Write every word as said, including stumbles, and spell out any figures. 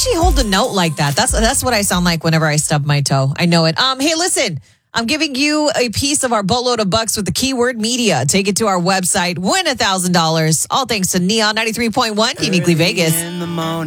she hold a note like that? That's that's what I sound like whenever I stub my toe. I know it. Um, hey, listen, I'm giving you a piece of our boatload of bucks with the keyword media. Take it to our website, win one thousand dollars. All thanks to Neon ninety-three point one, Uniquely Vegas. In the morning.